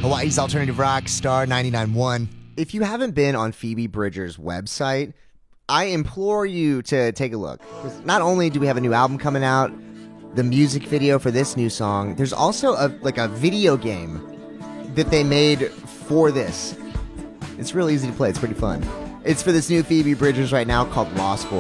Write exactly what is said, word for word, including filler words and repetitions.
Hawaii's Alternative Rock, Star ninety-nine point one. If you haven't been on Phoebe Bridgers' website, I implore you to take a look. 'Cause not only do we have a new album coming out, the music video for this new song, there's also a like a video game that they made for this. It's really easy to play. It's pretty fun. It's for this new Phoebe Bridgers right now called Lost Boys.